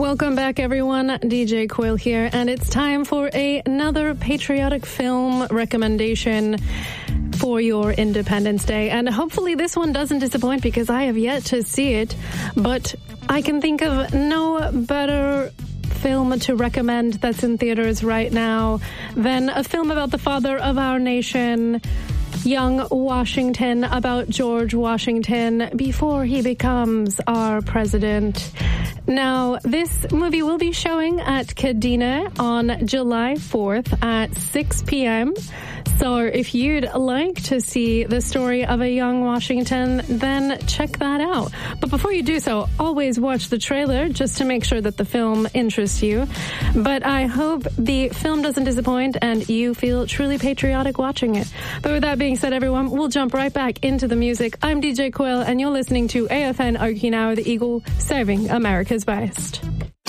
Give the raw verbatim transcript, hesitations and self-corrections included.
Welcome back, everyone. D J Quill here, and it's time for a, another patriotic film recommendation for your Independence Day. And hopefully this one doesn't disappoint because I have yet to see it, but I can think of no better film to recommend that's in theaters right now than a film about the father of our nation, young Washington, about George Washington before he becomes our president. Now, this movie will be showing at Kadena on July fourth at six p.m. So if you'd like to see the story of a young Washington, then check that out. But before you do so, always watch the trailer just to make sure that the film interests you. But I hope the film doesn't disappoint and you feel truly patriotic watching it. But with that being said, everyone, we'll jump right back into the music. I'm D J Quill, and you're listening to A F N Okinawa, the Eagle, serving America's best.